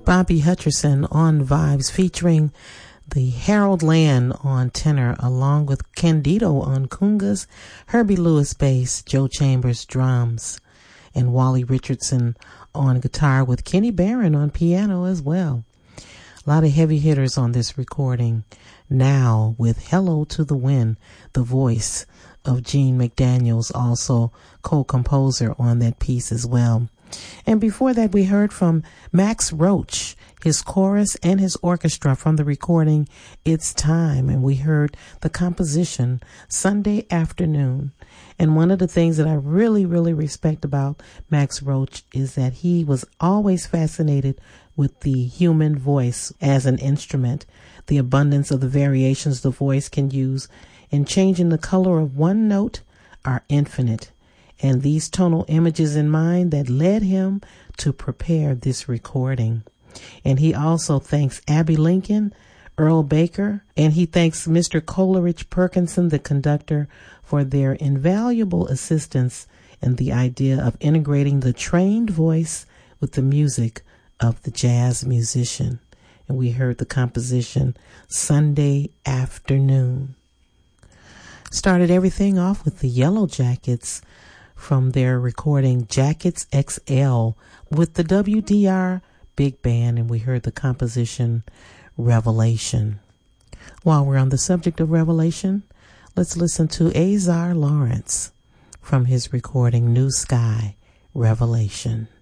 Bobby Hutcherson on vibes, featuring the Harold Land on tenor, along with Candido on congas, Herbie Lewis bass, Joe Chambers drums, and Wally Richardson on guitar, with Kenny Barron on piano as well. A lot of heavy hitters on this recording. Now with Hello to the Wind, the voice of Gene McDaniels, also co-composer on that piece as well. And before that, we heard from Max Roach, his chorus and his orchestra from the recording It's Time, and we heard the composition Sunday Afternoon. And one of the things that I really, really respect about Max Roach is that he was always fascinated with the human voice as an instrument, the abundance of the variations the voice can use in changing the color of one note are infinite. And these tonal images in mind that led him to prepare this recording. And he also thanks Abby Lincoln, Earl Baker, and he thanks Mr. Coleridge Perkinson, the conductor, for their invaluable assistance in the idea of integrating the trained voice with the music of the jazz musician. And we heard the composition Sunday Afternoon. Started everything off with the Yellow Jackets from their recording Jackets XL with the WDR Big Band, and we heard the composition Revelation. While we're on the subject of Revelation, let's listen to Azar Lawrence from his recording New Sky, Revelation.